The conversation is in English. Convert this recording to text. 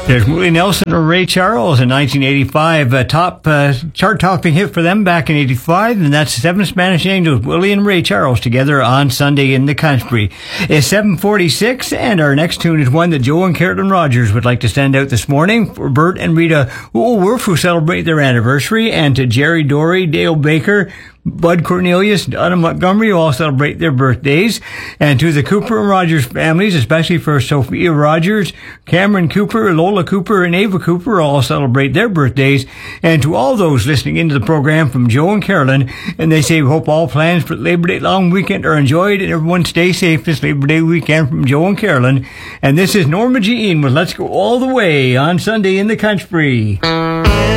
There's Willie Nelson or Ray Charles in 1985. A top chart-topping hit for them back in 85, and that's Seven Spanish Angels, Willie and Ray Charles together on Sunday in the Country. It's 7:46, and our next tune is one that Joe and Carolyn Rogers would like to send out this morning for Bert and Rita Woolworth, who celebrate their anniversary, and to Jerry Dory, Dale Baker, Bud Cornelius, Donna Montgomery, who all celebrate their birthdays, and to the Cooper and Rogers families, especially for Sophia Rogers, Cameron Cooper, Lola Cooper, and Ava Cooper, all celebrate their birthdays, and to all those listening into the program from Joe and Carolyn, and they say we hope all plans for Labor Day long weekend are enjoyed, and everyone stay safe this Labor Day weekend from Joe and Carolyn. And this is Norma Jean with Let's Go All the Way on Sunday in the Country.